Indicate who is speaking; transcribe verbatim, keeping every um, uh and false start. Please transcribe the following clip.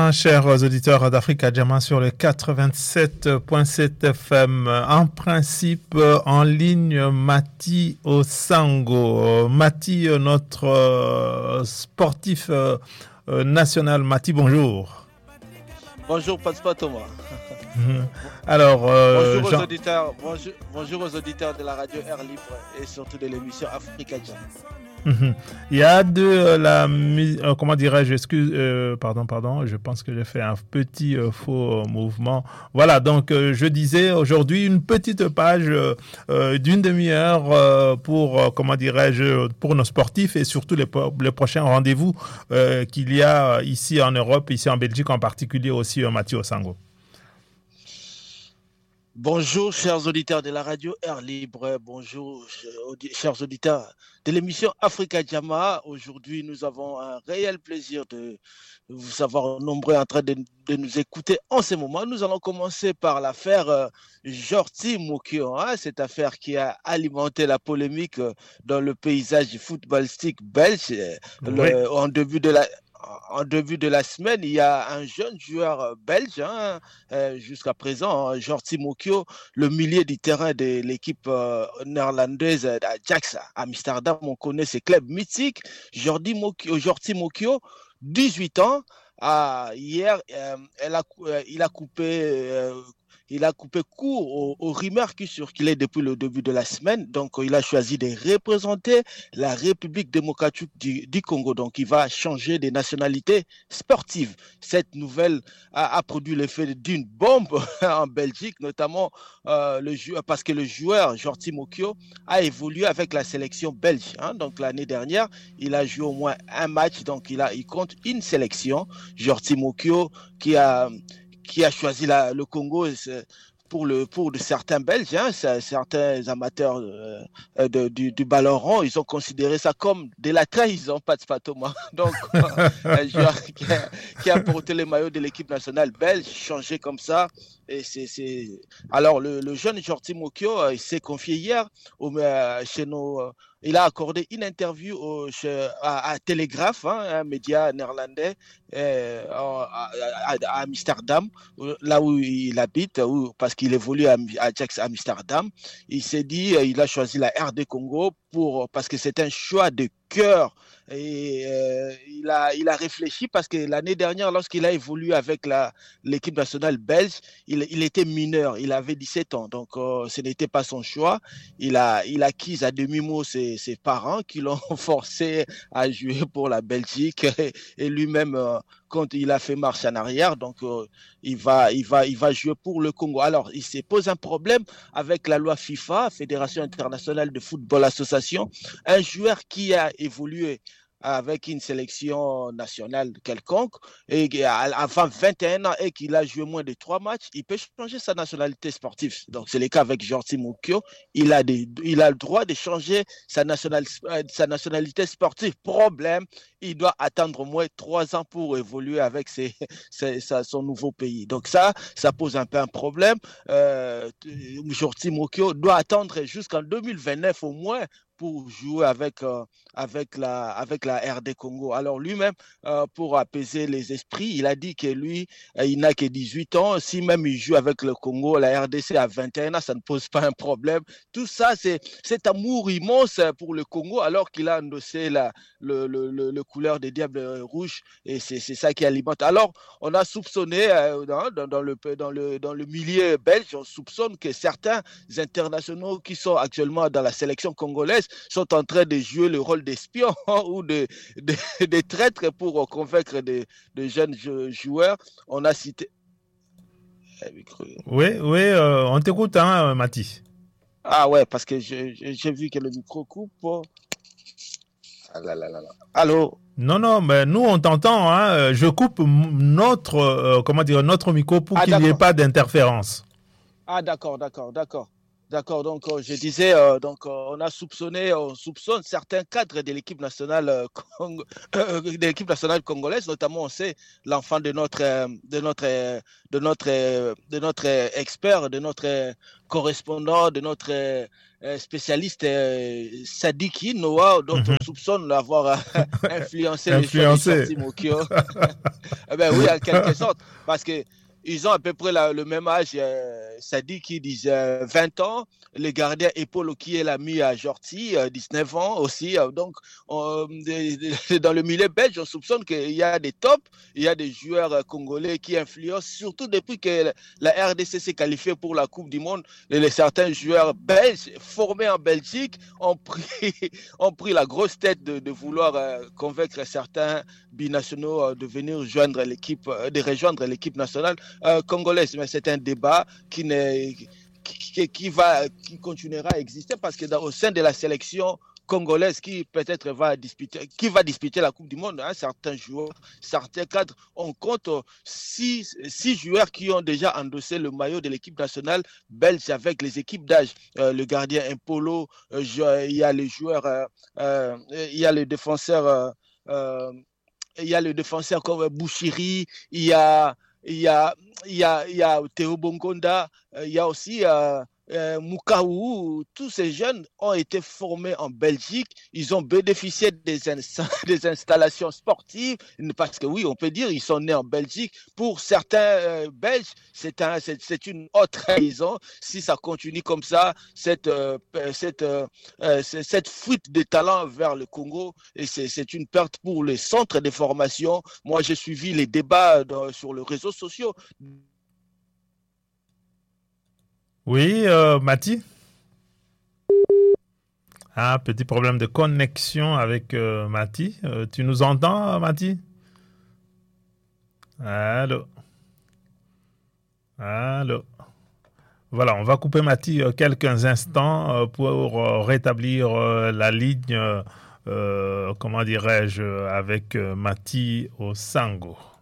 Speaker 1: matin, chers auditeurs d'Africa Jama sur le quatre-vingt-sept point sept F M. En principe, en ligne, Mati Osango. Mati, notre sportif national. Mati, bonjour.
Speaker 2: Bonjour, Paspa Thomas.
Speaker 1: Alors, euh,
Speaker 2: bonjour, aux
Speaker 1: Jean...
Speaker 2: auditeurs, bonjour, bonjour aux auditeurs de la radio Air Libre et surtout de l'émission Africa Jam.
Speaker 1: Il y a de la euh, comment dirais-je, excuse, euh, pardon, pardon, je pense que j'ai fait un petit euh, faux mouvement. Voilà, donc euh, je disais aujourd'hui une petite page euh, d'une demi-heure euh, pour, euh, comment dirais-je, pour nos sportifs et surtout les, les prochains rendez-vous euh, qu'il y a ici en Europe, ici en Belgique en particulier aussi, euh, Mathieu Osango.
Speaker 2: Bonjour, chers auditeurs de la radio Air Libre. Bonjour, chers auditeurs de l'émission Africa Jama. Aujourd'hui, nous avons un réel plaisir de vous savoir nombreux en train de, de nous écouter en ce moment. Nous allons commencer par l'affaire euh, Jordi Mokio, hein, cette affaire qui a alimenté la polémique euh, dans le paysage footballistique belge. Oui. Le, en début de la... En début de la semaine, il y a un jeune joueur belge, hein, euh, jusqu'à présent, hein, Jordi Mokio, le milieu du terrain de l'équipe euh, néerlandaise d'Ajax à Amsterdam. On connaît ces clubs mythiques. Jordi Mokio, Jordi Mokio, dix-huit ans. Ah, hier, euh, elle a, euh, il a coupé... Euh, Il a coupé court aux, aux rumeurs qui circulaient depuis le début de la semaine. Donc, il a choisi de représenter la République démocratique du, du Congo. Donc, il va changer de nationalité sportive. Cette nouvelle a, a produit l'effet d'une bombe en Belgique, notamment euh, le joueur, parce que le joueur Jordi Mokio a évolué avec la sélection belge. Hein. Donc, l'année dernière, il a joué au moins un match. Donc, il, a, il compte une sélection. Jordi Mokio qui a... qui a choisi la, le Congo pour, le, pour de certains Belges, hein, certains amateurs de, de, du, du ballon rond, ils ont considéré ça comme de la trahison, pas de Thomas. Donc, un joueur qui a, qui a porté les maillots de l'équipe nationale belge, changé comme ça. Et c'est, c'est... Alors, le, le jeune Jordi Mokio, il s'est confié hier au, chez nos... Il a accordé une interview au, chez, à, à Telegraph, hein, un média néerlandais, euh, à, à, à Amsterdam, là où il habite, où, parce qu'il évolue à, à Ajax Amsterdam. Il s'est dit, il a choisi la R D Congo pour, parce que c'est un choix de cœur. Et euh, il, a, il a réfléchi parce que l'année dernière, lorsqu'il a évolué avec la, l'équipe nationale belge, il, il était mineur, il avait dix-sept ans, donc euh, ce n'était pas son choix. Il a, il a acquis à demi-mot ses, ses parents qui l'ont forcé à jouer pour la Belgique et, et lui-même, euh, quand il a fait marche en arrière, donc euh, il, va, il, va, il va jouer pour le Congo. Alors, il se pose un problème avec la loi FIFA, Fédération internationale de football association. Un joueur qui a évolué avec une sélection nationale quelconque et avant vingt et un ans et qu'il a joué moins de trois matchs, il peut changer sa nationalité sportive. Donc c'est le cas avec Jordi Mokio, il a des, il a le droit de changer sa, national, sa nationalité sportive. Problème, il doit attendre au moins trois ans pour évoluer avec ses, ses, sa, son nouveau pays. Donc ça, ça pose un peu un problème. Euh, Jordi Mokio doit attendre jusqu'en deux mille vingt-neuf au moins pour jouer avec, euh, avec, la, avec la R D Congo. Alors lui-même, euh, pour apaiser les esprits, il a dit que lui, euh, il n'a que dix-huit ans. Si même il joue avec le Congo, la R D C à vingt et un ans, ça ne pose pas un problème. Tout ça, c'est cet amour immense pour le Congo, alors qu'il a endossé la, le, le, le, le couleur des Diables Rouges, et c'est, c'est ça qui alimente. Alors, on a soupçonné, euh, dans, dans, le, dans, le, dans le milieu belge, on soupçonne que certains internationaux qui sont actuellement dans la sélection congolaise sont en train de jouer le rôle d'espions ou de, de, de traîtres pour convaincre de, de jeunes joueurs. On a cité...
Speaker 1: Oui, oui, euh, on t'écoute, hein, Mati.
Speaker 2: Ah ouais, parce que je, je, j'ai vu que le micro coupe. Ah là là là là. Allô?
Speaker 1: Non, non, mais nous, on t'entend. Hein. Je coupe notre, euh, comment dire, notre micro pour ah, qu'il n'y ait pas d'interférence.
Speaker 2: Ah, d'accord, d'accord, d'accord. D'accord, donc euh, je disais, euh, donc euh, on a soupçonné, on soupçonne certains cadres de l'équipe nationale, euh, Cong- euh, de l'équipe nationale congolaise, notamment on sait l'enfant de notre, euh, de notre, euh, de notre, euh, de notre euh, expert, de notre euh, correspondant, de notre euh, euh, spécialiste euh, Sadiki Noah, dont on
Speaker 1: Mhm.
Speaker 2: soupçonne d'avoir euh, influencé le choix de
Speaker 1: Influencé.
Speaker 2: Shorty Mokio. Eh ben oui, en quelque sorte, parce que ils ont à peu près la- le même âge. Euh, ça dit qu'ils disent euh, vingt ans. Le gardien Epolo qui est l'ami à Jorti, euh, dix-neuf ans aussi. Euh, donc, on- de- de- dans le milieu belge, on soupçonne qu'il y a des tops, il y a des joueurs euh, congolais qui influencent, surtout depuis que la R D C s'est qualifiée pour la Coupe du Monde. Les, les certains joueurs belges formés en Belgique ont pris, ont pris la grosse tête de, de vouloir euh, convaincre certains binationaux euh, de venir joindre l'équipe, euh, de rejoindre l'équipe nationale euh, congolaise. Mais c'est un débat qui, n'est, qui, qui, va, qui continuera à exister parce que dans, au sein de la sélection congolaise qui peut-être va disputer, qui va disputer la Coupe du Monde, hein, certains joueurs, certains cadres, on compte euh, six, six joueurs qui ont déjà endossé le maillot de l'équipe nationale belge avec les équipes d'âge. Euh, le gardien Impolo, euh, il y a les joueurs, euh, euh, il y a le défenseur euh, euh, il y a le défenseur comme Bouchiri, il y a, il y a, il y a, il y a Théo Bongonda, il y a aussi euh, euh, Mukawu. Tous ces jeunes ont été formés en Belgique. Ils ont bénéficié des, insta- des installations sportives parce que oui, on peut dire ils sont nés en Belgique. Pour certains euh, Belges, c'est, un, c'est, c'est une haute trahison. Si ça continue comme ça, cette, euh, cette, euh, cette fuite de talent vers le Congo, et c'est, c'est une perte pour les centres de formation. Moi, j'ai suivi les débats dans, sur les réseaux sociaux.
Speaker 1: Oui, euh, Mati? Ah, petit problème de connexion avec euh, Mati. Euh, tu nous entends, Mati? Allô? Allô? Voilà, on va couper Mati euh, quelques instants euh, pour euh, rétablir euh, la ligne, euh, euh, comment dirais-je, avec euh, Mati Osango.